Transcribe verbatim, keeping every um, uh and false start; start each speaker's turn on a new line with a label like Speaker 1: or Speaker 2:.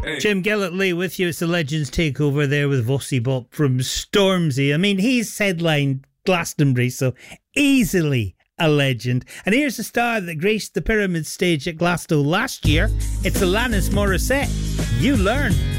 Speaker 1: Hey.
Speaker 2: Jim Gillett-Lee with you. It's the Legends Takeover there with Vossi Bop from Stormzy. I mean, he's headlined Glastonbury, so easily a legend. And here's the star that graced the Pyramid stage at Glasgow last year. It's Alanis Morissette. You Learn.